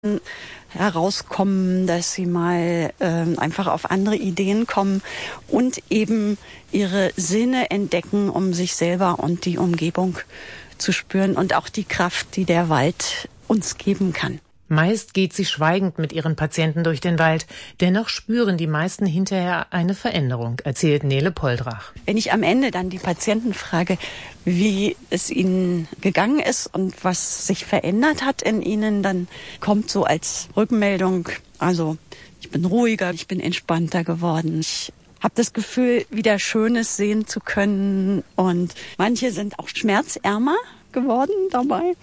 herauskommen, dass sie mal einfach auf andere Ideen kommen und eben ihre Sinne entdecken, um sich selber und die Umgebung zu spüren und auch die Kraft, die der Wald uns geben kann. Meist geht sie schweigend mit ihren Patienten durch den Wald. Dennoch spüren die meisten hinterher eine Veränderung, erzählt Nele Poldrach. Wenn ich am Ende dann die Patienten frage, wie es ihnen gegangen ist und was sich verändert hat in ihnen, dann kommt so als Rückmeldung, also ich bin ruhiger, ich bin entspannter geworden. Ich habe das Gefühl, wieder Schönes sehen zu können. Und manche sind auch schmerzärmer geworden dabei.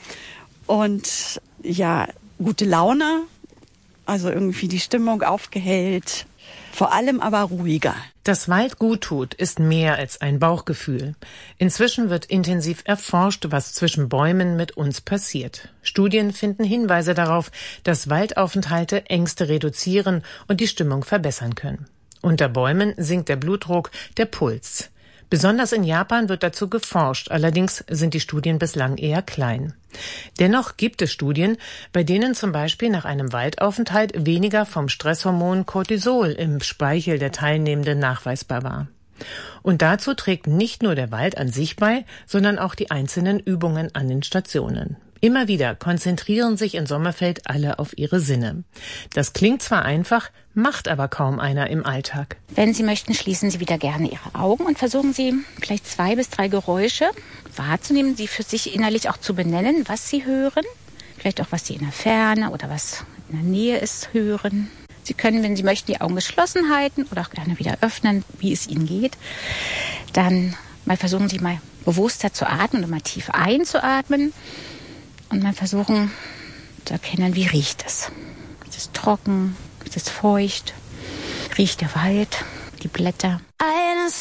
Und ja, gute Laune, also irgendwie die Stimmung aufgehellt, vor allem aber ruhiger. Dass Wald gut tut, ist mehr als ein Bauchgefühl. Inzwischen wird intensiv erforscht, was zwischen Bäumen mit uns passiert. Studien finden Hinweise darauf, dass Waldaufenthalte Ängste reduzieren und die Stimmung verbessern können. Unter Bäumen sinkt der Blutdruck, der Puls. Besonders in Japan wird dazu geforscht, allerdings sind die Studien bislang eher klein. Dennoch gibt es Studien, bei denen zum Beispiel nach einem Waldaufenthalt weniger vom Stresshormon Cortisol im Speichel der Teilnehmenden nachweisbar war. Und dazu trägt nicht nur der Wald an sich bei, sondern auch die einzelnen Übungen an den Stationen. Immer wieder konzentrieren sich in Sommerfeld alle auf ihre Sinne. Das klingt zwar einfach, macht aber kaum einer im Alltag. Wenn Sie möchten, schließen Sie wieder gerne Ihre Augen und versuchen Sie vielleicht 2 bis 3 Geräusche wahrzunehmen, Sie für sich innerlich auch zu benennen, was Sie hören. Vielleicht auch, was Sie in der Ferne oder was in der Nähe ist, hören. Sie können, wenn Sie möchten, die Augen geschlossen halten oder auch gerne wieder öffnen, wie es Ihnen geht. Dann mal versuchen Sie mal bewusster zu atmen und mal tief einzuatmen. Und mal versuchen zu erkennen, wie riecht es. Ist es trocken? Ist es feucht? Riecht der Wald? Die Blätter?